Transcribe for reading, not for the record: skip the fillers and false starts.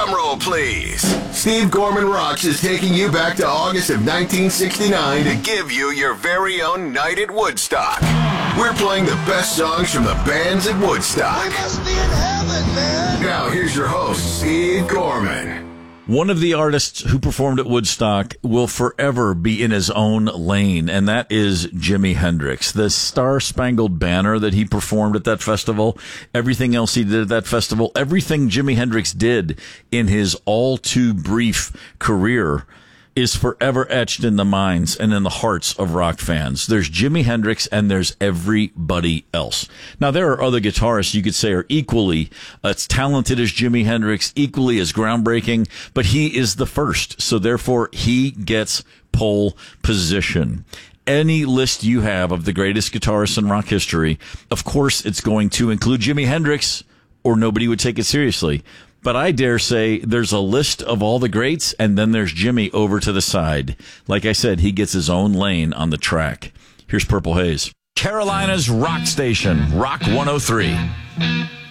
Drum roll, please. Steve Gorman Rocks is taking you back to August of 1969 to give you your very own night at Woodstock. We're playing the best songs from the bands at Woodstock. We must be in heaven, man. Now, here's your host, Steve Gorman. One of the artists who performed at Woodstock will forever be in his own lane, and that is Jimi Hendrix. The Star-Spangled Banner that he performed at that festival, everything else he did at that festival, everything Jimi Hendrix did in his all-too-brief career is forever etched in the minds and in the hearts of rock fans. There's Jimi Hendrix and there's everybody else. Now, there are other guitarists you could say are equally as talented as Jimi Hendrix, equally as groundbreaking, but he is the first. So therefore, he gets pole position. Any list you have of the greatest guitarists in rock history, of course, it's going to include Jimi Hendrix, or nobody would take it seriously. But I dare say there's a list of all the greats, and then there's Jimmy over to the side. Like I said, he gets his own lane on the track. Here's Purple Haze. Carolina's rock station, Rock 103.